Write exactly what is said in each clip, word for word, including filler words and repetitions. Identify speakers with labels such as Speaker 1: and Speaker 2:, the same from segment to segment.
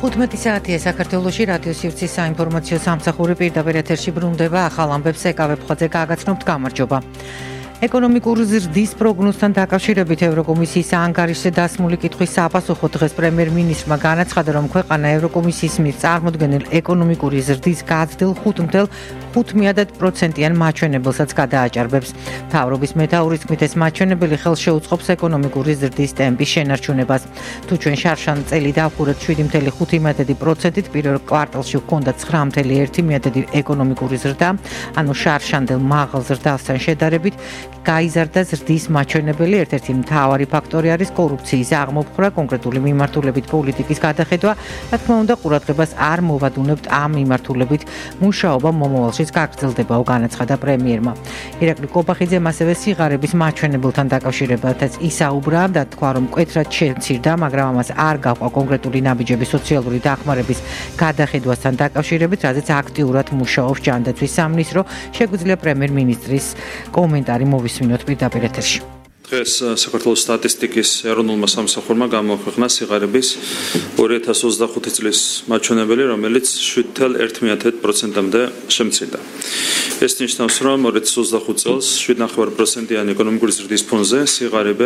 Speaker 1: ხუთმეტი საათია საქართველოში რადიო სივრცის საინფორმაციო სამსახური პირდაპირ ეთერში ბრუნდება ახალ ამბებს ეკავებ ხოძე გაგაცნობთ გამარჯობა. ეკონომიკური ზრდის პროგნოზთან დაკავშირებით ევროკომისიის ანგარიშზე დასმული კითხვის საპასუხოდ დღეს პრემიერ-მინისტრმა განაცხადა, რომ ქვეყანა ევროკომისიის მიერ წარმოდგენილ ეკონომიკური ზრდის გაზრდილ ხუთ მცდელ ხუთ პროცენტიან მაჩვენებელსაც გადააჭარბებს. მთავრობის მეთაურის თქმით, ეს მაჩვენებელი ხელს შეუწყობს ეკონომიკური ზრდის ტემპის შენარჩუნებას. თუ ჩვენ შარშან წელი დავხურეთ შვიდი მცდელი ხუთი პროცენტით, პირველ კვარტალში ჰქონდა ცხრა მცდელი ერთი ეკონომიკური ზრდა, ანუ შარშანდელ მაღალ ზრდასთან შედარებით გაიზარდა ზრდის მაჩვენებელი. ერთ-ერთი მთავარი ფაქტორი არის კორუფციის აღმოფხვრა, კონკრეტული მიმართულებით პოლიტიკის გადახედვა. რა თქმა უნდა, ყურადღებას არ მოვადუნებთ ამ მიმართულებით მუშაობა მომავალშიც გაგრძელდება, განაცხადა პრემიერმა. ირაკლი კობახიძემ ასევე სიღარიბის მაჩვენებელთან დაკავშირებათაც ისაუბრა და თქვა, რომ მკვეთრად შემცირდა, მაგრამ ამას არ გაყვა კონკრეტული ნაბიჯების სოციალური დახმარების გადახედვასთან დაკავშირებით, რაზეც აქტიურად მუშაობს ჯანდაცვის სამინისტრო. შეგვიძლია პრემიერ-მინისტრის კომენტარი მოვისმინოთ პირდაპირ ეთერში.
Speaker 2: დღეს საქართველოს სტატისტიკის ეროვნულმა სამსახურმა გამოაქვეყნა სიღარიბის ორი ათას ოცდახუთი წლის მაჩვენებელი, რომელიც შვიდ ერთ პროცენტამდე შემცირდა. ეს ნიშნავს, რომ ორი ათას ოცდახუთ წელს შვიდ პროცენტიანი ეკონომიკური ზრდის ფონზე სიღარიბე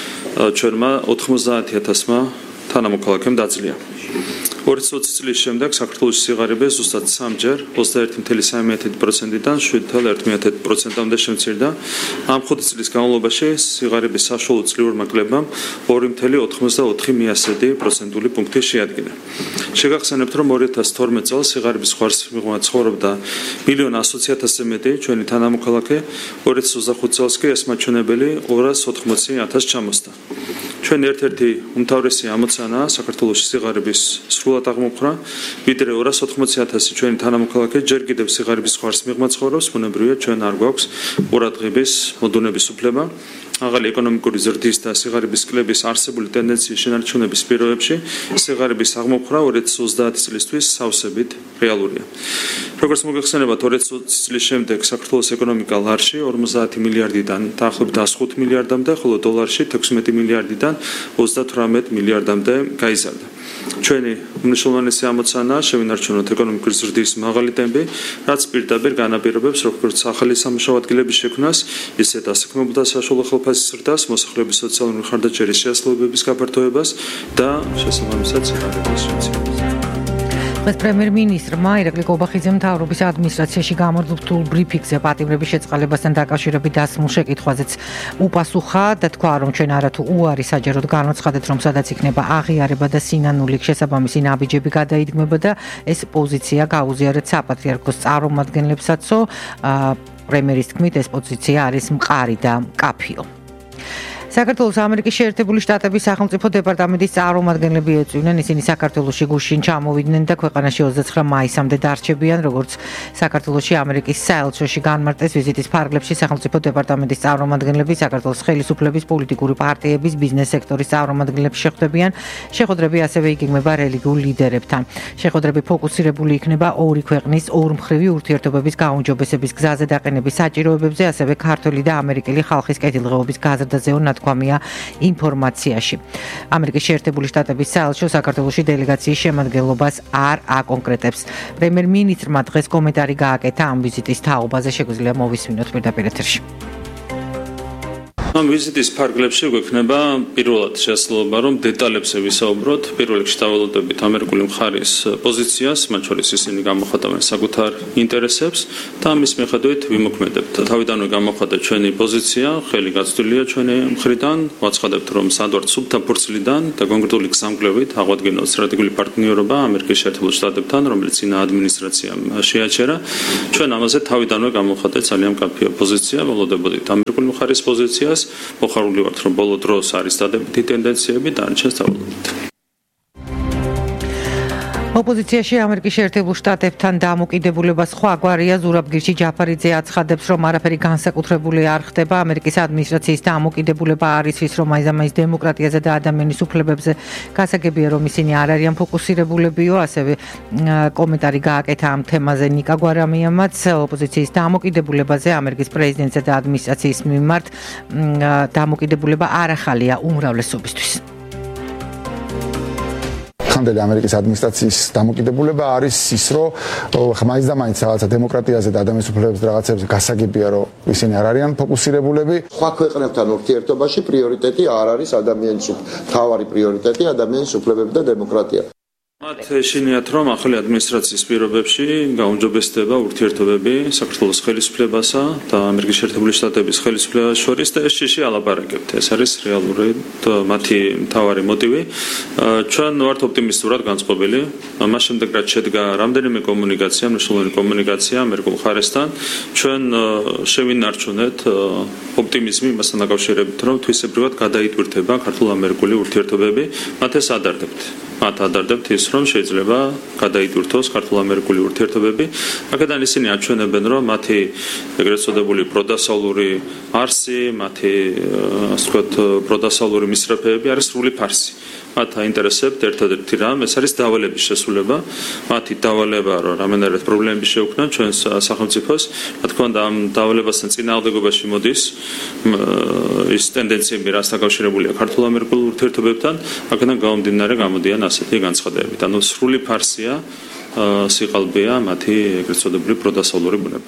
Speaker 2: ჩვენმა ოთხმოცდაათი ათასმა თანამოქალაქემ დაძლია. ორი ათას ოცი წლის შემდეგ საქართველოს სიღარიბე ზუსტად სამჯერ ოცდაერთი პროცენტიდან შვიდ ერთ პროცენტამდე შემცირდა. ამ ხუთი წლის განმავლობაში სიღარიბის საშუალო წლიურმა კლებამ ორი ოცდაოთხი პროცენტული პუნქტი შეადგინა. შეგახსენებთ, რომ ორი ათას თორმეტ წელს სიღარიბის ხარჯს მიღმა ცხოვრობდა მილიონ ასოცი ათასზე მეტი ჩვენი თანამოქალაქე, ორი ათას ოცდახუთ წელს კი ეს მაჩვენებელი ორას ოთხმოცი ათასს ჩამოსდა. ჩვენი ერთ-ერთი უმთავრესი ამოცანაა საქართველოში სიღარიბის სრულად აღმოფხვრა, ვიდრე ორას ოთხმოცი ათასი ჩვენი თანამოქალაქე ჯერ კიდევ სიღარიბის ხარჯს მიღმა ცხოვრობს, ბუნებრივია ჩვენ არ გვაქვს ყურადღების მოდუნების უფლება. ახალი ეკონომიკური ზრდის და სიღარიბის კლების არსებული ტენდენციის შენარჩუნების პირობებში სიღარიბის აღმოფხვრა ორი ათას ოცდაათი წლისთვის სავსებით რეალურია. როგორც მოგეხსენებათ, ორი ათას ოცი წლის შემდეგ საქართველოს ეკონომიკა ლარში ორმოცდაათი მილიარდიდან დაახლოებით εκατს ხუთი მილიარდამდე, ხოლო დოლარში თექვსმეტი მილიარდიდან ოცდათვრამეტ მილიარდამდე გაიზარდა. ჩვენი უმნიშვნელოვანესი ამოცანაა შევინარჩუნოთ ეკონომიკური ზრდის მაღალი ტემპი, რაც პირდაპირ განაპირობებს როგორც ახალი სამუშაო ადგილების შექმნას, ისე დასაქმებულთა საშუალო ხელფასის ზრდას, მოსახლეობის სოციალური მხარდაჭერის შესაძლებლობების გაფართოებას და შესაბამისად სიღარიბის შემცირებას.
Speaker 1: დღეს პრემიერ-მინისტრმა ირაკლი კობახიძემ მთავრობის ადმინისტრაციაში გამართულ ბრიფინგზე პატიმრების შეწყალებასთან დაკავშირებით დასმულ შეკითხვაზეც უპასუხა და თქვა, რომ ჩვენ არათუ უარი საჯაროდ განაცხადეთ, რომ სადაც იქნება აღიარება და სინანული შესაბამისი ნაბიჯები გადაიდგმება და ეს პოზიცია გაუზიარეთ საპატრიარქოს წარმომადგენლებსაცო. პრემიერის თქმით, ეს პოზიცია არის მყარი და მკაფიო. საქართველოს ამერიკის შეერთებული შტატების სახელმწიფო დეპარტამენტის წარმომადგენლები ეწვივნენ, ისინი საქართველოში გუშინ ჩამოვიდნენ და ქვეყანაში ოცდაცხრა მაისამდე დარჩებიან, როგორც საქართველოში ამერიკის საელჩოში განმარტეს ვიზიტის ფარგლებში სახელმწიფო დეპარტამენტის წარმომადგენლები, საქართველოს ხელისუფლების, პოლიტიკური პარტიების, ბიზნეს სექტორის წარმომადგენლები შეხვდებიან. შეხვედრები ასევე იგეგმება რელიგიურ ლიდერებთან. შეხვედრები ფოკუსირებული იქნება ორი ქვეყნის ორმხრივი ურთიერთობების გაუმჯობესების გზაზე დაყენების საჭიროებებზე, ასევე ქართველი და ამერიკელი ხალხის კეთილდღეობის გაზრდაზეო თქვამია ინფორმაციაში. ამერიკის შეერთებული შტატების საელჩო საქართველოში დელეგაციის შემადგენლობას არ აკონკრეტებს. პრემიერ-მინისტრმა დღეს კომენტარი გააკეთა ამ ვიზიტის თაობაზე, შეგვიძლია მოვისმინოთ პირდაპირ ეთერში.
Speaker 2: ამ ვიზიტის ფარგლებში გვექნება პირველად შესაძლებლობა, რომ დეტალებზე ვისაუბროთ. პირველ რიგში დავალოდებით ამერიკული მხარის პოზიციას, მათ შორის ისინი გამოხატავენ საკუთარ ინტერესებს და ამის მიხედვით ვიმოქმედებთ. თავიდანვე გამოხატეთ ჩვენი პოზიცია, ხელი გაცვლილია ჩვენი მხრიდან, ვაცხადებთ, რომ სადვართ სუფთა ფურცლიდან და კონკრეტული გზამკვლევით აღვადგენთ სტრატეგიული პარტნიორობა ამერიკის შეერთებულ შტატებთან, რომელიც წინა ადმინისტრაციამ შეაჩერა. ჩვენ ამაზე თავიდანვე გამოხატეთ ძალიან მკაფიო პოზიცია, ველოდებოდით ამერიკული მხარის პოზიციას. მოხარული ვართ, რომ ბოლო დროს არის დადებითი ტენდენციები და არჩენს დავალდებით.
Speaker 1: ოპოზიციაში ამერიკის შეერთებულ შტატებთან დამოკიდებულება სხვაგვარია. ზურაბ გირჩი-ჯაფარიძე აცხადებს, რომ არაფერი განსაკუთრებული არ ხდება. ამერიკის ადმინისტრაციის დამოკიდებულება არის ის, რომ მაინც დემოკრატიაზე და ადამიანის უფლებებზე გასაგებია, რომ ისინი არ არიან ფოკუსირებულებიო. ასევე კომენტარი გააკეთა ამ თემაზე ნიკა გვარამიამაც. ოპოზიციის დამოკიდებულებაზე ამერიკის პრეზიდენტსა და ადმინისტრაციის მიმართ დამოკიდებულება არ ახალია უმრავლესობისთვის.
Speaker 3: დღევანდელი ამერიკის ადმინისტრაციის დამოკიდებულება არის ის, რომ მაინც და მაინც რაღაცა დემოკრატიაზე და ადამიანის უფლებებზე რაღაცებზე გასაგებია, რომ ისინი არ არიან ფოკუსირებულები.
Speaker 4: სხვა ქვეყნებთან ურთიერთობაში პრიორიტეტი არ არის ადამიანის მთავარი პრიორიტეტი ადამიანის უფლებები და დემოკრატია.
Speaker 2: მათ ეშინიათ, რომ ახალი ადმინისტრაციის პირობებში გაუმჯობესდება ურთიერთობები საქართველოს ხელისუფლებასა და ამერიკის შეერთებული შტატების ხელისუფლებას შორის და ეს შიში ალაპარაკებთ. ეს არის რეალური მათი მთავარი მოტივი. ჩვენ ვართ ოპტიმისტურად განწყობილი. მას შემდეგ რაც შედგა რამდენიმე კომუნიკაცია, მნიშვნელოვანი კომუნიკაცია ამერიკულ მხარესთან, ჩვენ შევინარჩუნეთ ოპტიმიზმი მასთან დაკავშირებით, რომ თვისებრივად გადაიტვირთება ქართულ-ამერიკული ურთიერთობები. მათ ეს ადარდებთ. მათ ადარდებთ ის, რომ შეიძლება გადაიტვირთოს ქართულ-ამერიკული ურთიერთობები. აქედან ისინი აჩვენებენ, რომ მათი ეგრეთ წოდებული პროდასავლური არსი, მათი ასე ვთქვათ პროდასავლური მისწრაფეები არის სრული ფარსი. მათ აინტერესებთ ერთადერთი რამ, ეს არის დავალების შესრულება. მათი დავალება, რომ რამენერად პრობლემები შეუქმნან ჩვენს სახელმწიფოს, რა თქმა უნდა, ამ დავალებასთან წინააღმდეგობაში მოდის ის ტენდენციები, რაც დაკავშირებულია ქართულ-ამერიკულ ურთიერთობებთან, აქედან გამომდინარე გამოდიან ასეთი განცხადებები. ანუ სრული ფარსია, სიყალბეა მათი ეგრეთ წოდებული პროდასავლური ბუნება.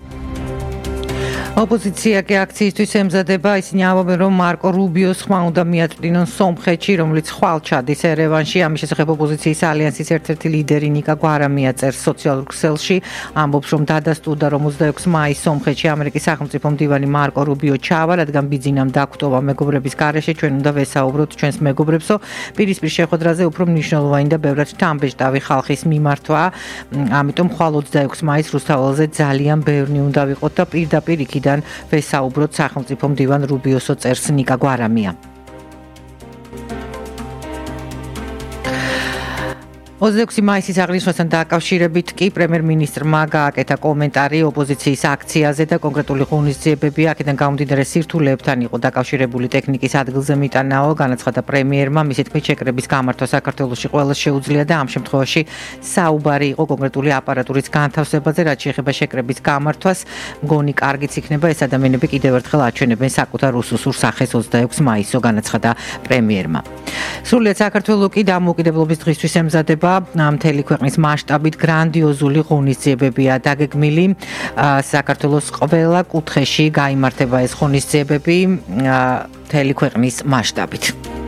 Speaker 1: ოპოზიცია კი აქციისთვის ემზადება, ისინი ამბობენ, რომ მარკო რუბიოს ხმა უნდა მიაწვდინონ სომხეთში, რომელიც ხვალ ჩადის ერევანში. ამის შესახებ ოპოზიციის ალიანსის ერთ-ერთი ლიდერი ნიკა გვარამია წერს სოციალურ ქსელში, ამბობს, რომ დადასტურდა, რომ ოცდაექვსი მაისს სომხეთში ამერიკის სახელმწიფო მდივანი მარკო რუბიო ჩავა, რადგან ბიძინამ დაგვტოვა მეგობრების გარეშე, ჩვენ უნდა ვესაუბროთ ჩვენს მეგობრებსო. პირისპირ შეხვედრაზე უფრო მნიშვნელოვანი და ბევრად თამბეჭდავი ხალხის მიმართვა, ამიტომ ხვალ ოცდაექვსი მაისს რუსთაველზე ძალიან ბევრი უნდა ვიყოთ და პირდაპირ იქით ვესაუბროთ სახელმწიფო მდივან რუბიოსო წერს ნიკა გვარამია. ოცდაექვსი მაისის აღნიშვნასთან დაკავშირებით კი პრემიერ-მინისტრმა გააკეთა კომენტარი ოპოზიციის აქციაზე და კონკრეტული ღონისძიებები აქედან გამომდინარე სირთულეებთან იყო დაკავშირებული ტექნიკის ადგილზე მიტანაო, განაცხადა პრემიერმა, მისი თქმით შეკრების გამართვა საქართველოში ყველას შეუძლია და ამ შემთხვევაში საუბარი იყო კონკრეტული აპარატურის განთავსებაზე, რაც შეეხება შეკრების გამართვას. მგონი კარგიც იქნება, ეს ადამიანები კიდევ ერთხელ აჩვენებენ საკუთარ უსუსურ სახეს ოცდაექვსი მაისსო, განაცხადა პრემიერმა. სრულიად საქართველო კი დამოუკიდებლობის დღისთვის ემზადება მთელი ქვეყნის მასშტაბით გრანდიოზული ღონისძიებებია დაგეგმილი. საქართველოს ყველა კუთხეში გაიმართება ეს ღონისძიებები მთელი ქვეყნის მასშტაბით.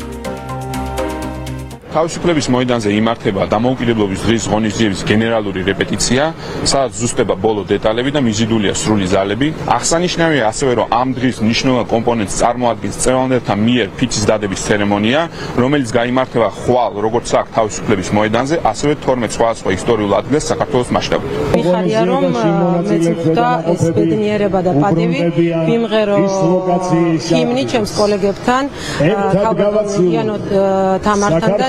Speaker 5: თავისუფლების მოედანზე იმართება დამოუკიდებლობის დღის ღონისძიების გენერალური რეპეტიცია, სადაც ზუსტდება ბოლო დეტალები და მიზიდულია სრული ზალები. აღსანიშნავია ასევე, რომ ამ დღის მნიშვნელოვან კომპონენტს წარმოადგენს წევანდელთა მიერ ფიცის დადების ცერემონია, რომელიც გაიმართება ხვალ როგორც აქ თავისუფლების მოედანზე, ასევე თორმეტ სხვადასხვა ისტორიულ ადგილას საქართველოს მასშტაბით.
Speaker 6: მიხარია, რომ მეც ხვდა ეს ბედნიერება და პატივი ვიმღერო ჰიმნი ჩემს კოლეგებთან, თავგადასავლიანო თამართან და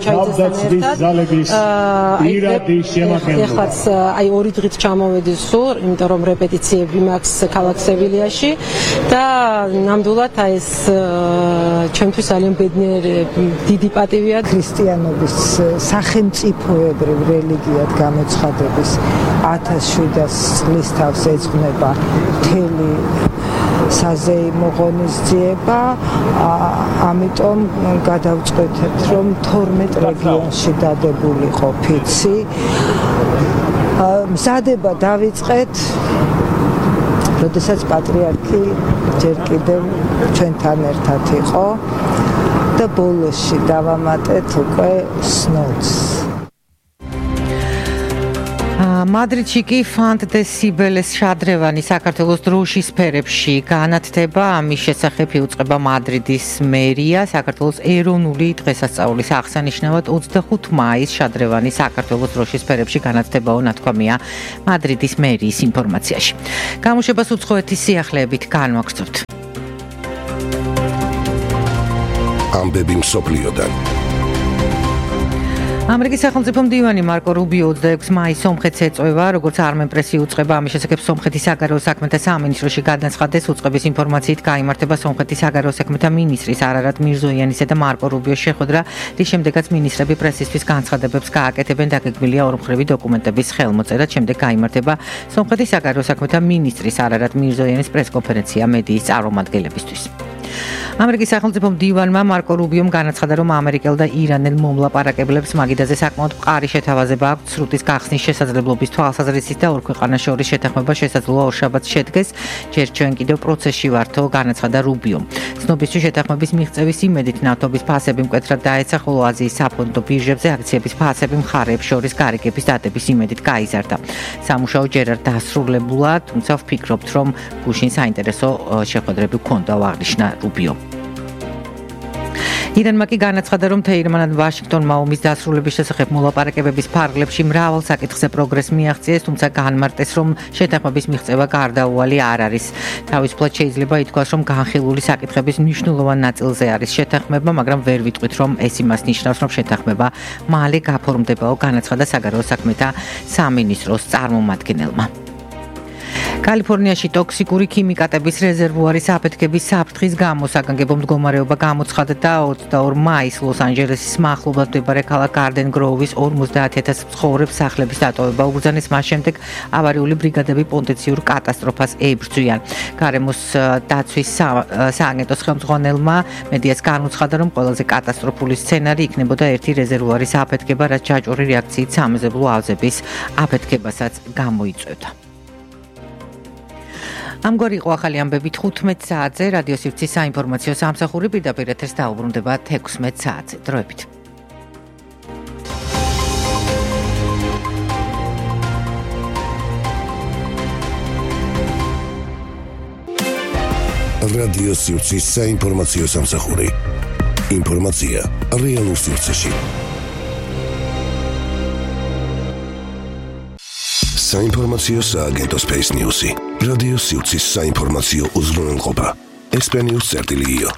Speaker 6: ეხლაც აი ორი დღით ჩამოვედი სულ, იმიტომ რომ რეპეტიციები მაქვს ქალაქ სევილიაში და ნამდვილად აი ეს ჩემთვის ძალიან ბედნიერი დიდი პატივია.
Speaker 7: ქრისტიანობის სახელმწიფოებრივ რელიგიად გამოცხადების ათას შვიდას წლის თავს ეძღვნება მთელი საზეიმო ღონისძიება, ამიტომ გადავწყვეტეთ, რომ თორმეტ რეგიონში დადებულიყო ფიცი. მზადება დავიწყეთ, როდესაც პატრიარქი ჯერ კიდევ ჩვენთან ერთად იყო და ბოლოსში დავამატეთ უკვე სნოდს.
Speaker 1: მადრიდში კი ფანტ დე სიბელეს შადრევანი საქართველოს დროშის სფერებში განათდება. ამის შესახებ იუწყება მადრიდის მერია. საქართველოს ეროვნული დღესასწაულის აღსანიშნავად ოცდახუთი მაისს შადრევანი საქართველოს დროშის სფერებში განათდებაო, ნათქვამია მადრიდის მერიის ინფორმაციაში. გამოშვებას უცხოეთის სიახლეებით განვაგრძობთ.
Speaker 8: ამბები მსოფლიოდან.
Speaker 1: ამერიკის სახელმწიფო მდივანი მარკო რუბიო ოცდაექვსი მაისს სომხეთს ეწვევა, როგორც არმენ პრესი უწყება. ამის შესახებ სომხეთის საგარეო საქმეთა სამინისტროში განაცხადეს, უწყების ინფორმაციით გაიმართება სომხეთის საგარეო საქმეთა მინისტრის არარატ მირზოიანისა და მარკო რუბიოს შეხვედრა, რის შემდეგაც მინისტრები პრესისთვის განცხადებებს გააკეთებენ. დაგეგმილია ორმხრივი დოკუმენტების ხელმოწერა, შემდეგ გაიმართება სომხეთის საგარეო საქმეთა მინისტრის არარატ მირზოიანის პრესკონფერენცია მედიის წარმომადგენლებისთვის. ამერიკის სახელმწიფო მდივანმა მარკო რუბიომ განაცხადა, რომ ამერიკელ და ირანელ მომლაპარაკებლებს მაგიდაზე საკმაოდ მყარი შეთავაზება აქვთ სრუტის გახსნის შესაძლებლობის თვალსაზრისით და ორ ქვეყანას შორის შეთანხმება შესაძლოა ორშაბათს შედგეს. ჯერ ჩვენ კიდევ პროცესში ვართო, განაცხადა რუბიო. ცნობისთვის შეთანხმების მიღწევის იმედით ნავთობის ფასები მკვეთრად დაეცა, ხოლო აზიის საფონდო ბირჟებზე აქციების ფასები მხარეებს შორის გარიგების დადების იმედით გაიზარდა. სამუშაო ჯერ არ დასრულებულა, თუმცა ვფიქრობთ, რომ გუშინ საინტერესო შეხვედრები გქონდა, აღნიშნა რუბიო. ირანმა კი განაცხადა, რომ თეირანთან ვაშინგტონმა ომის დასრულების შესახებ მოლაპარაკებების ფარგლებში მრავალ საკითხზე პროგრესს მიაღწიეს, თუმცა განმარტეს, რომ შეთანხმების მიღწევა გარდაუვალი არ არის. თავისუფლად შეიძლება ითქვას, რომ განხილული საკითხების მნიშვნელოვან ნაწილზე არის შეთანხმება, მაგრამ ვერ ვიტყვით, რომ ეს იმას ნიშნავს, რომ შეთანხმება მალე გაფორმდებაო, განაცხადა საგარეო საქმეთა სამინისტროს წარმომადგენელმა. კალიფორნიაში ტოქსიკური ქიმიკატების რეზერვუარის აფეთქების საფრთხის გამო საგანგებო მდგომარეობა გამოცხადდა და ოცდაორ მაისს ლოს-ანჯელესის მახლობლად მდებარე ქალაქ გარდენ გროუვის ორმოცდაათი ათასი მცხოვრებს სახლების დატოვება უბრძანეს, მას შემდეგ ავარიული ბრიგადები პოტენციურ კატასტროფას ებრძვიან. გარემოს დაცვის სააგენტოს ხელმძღვანელმა მედიას განუცხადა, რომ ყველაზე კატასტროფული სცენარი იქნებოდა ერთი რეზერვუარის აფეთქება, რაც ჯაჭვური რეაქციით სამეზობლო ავზების აფეთქებასაც გამოიწვევდა. ამგვარი იყო ახალი ამბები თხუთმეტ საათზე, რადიო სივრცის საინფორმაციო სამსახური პირდაპირ ეთერს დაუბრუნდება ექვსმეტ საათზე. დროებით.
Speaker 8: რადიო სივრცის საინფორმაციო სამსახური. ინფორმაცია რეალურ სივრცეში. საინფორმაციო სააგენტო Space News-ი. რადიო სივრცის საინფორმაციო უზრუნველყოფა. ესპენიუს წერტილიო.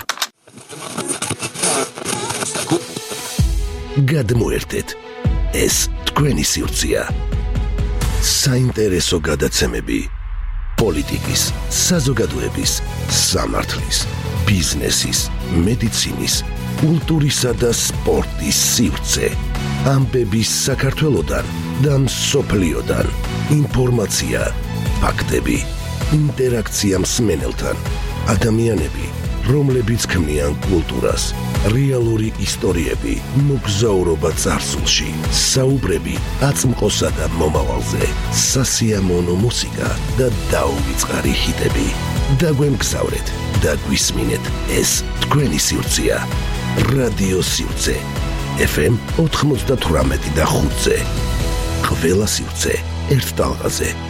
Speaker 8: გადმოერთეთ. ეს თქვენი სივრცეა. საინტერესო გადაცემები. პოლიტიკის, საზოგადოების, სამართლის, ბიზნესის, მედიცინის, კულტურისა და სპორტის სივრცე. ამბები საქართველოდან და მსოფლიოდან. ინფორმაცია, ფაქტები, ინტერაქცია მსმენელთან. ადამიანები, რომლებიც ქმნიან კულტურას, რეალური ისტორიები, მოგზაურობა წარსულში, საუბრები აწმყოსა და მომავალზე, სასიამოვნო მუსიკა და დაუვიწყარი ჰიტები. დაგვემგზავრეთ და გვისმინეთ, ეს თქვენი სივრცეა. რადიო სივრცე. ეფ ემ ოთხმოცდათვრამეტი და ხუთზე. ყველა სივრცე ერთ ტალღაზე.